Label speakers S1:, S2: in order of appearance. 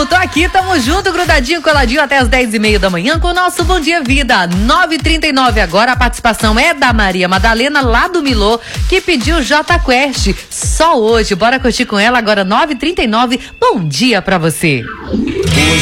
S1: Tô aqui, tamo junto, grudadinho, coladinho até as 10:30 da manhã com o nosso Bom Dia Vida, 9h39 agora. A participação é da Maria Madalena, lá do Milô, que pediu Jota Quest só hoje. Bora curtir com ela agora, 9h39. Bom dia pra você.
S2: Hoje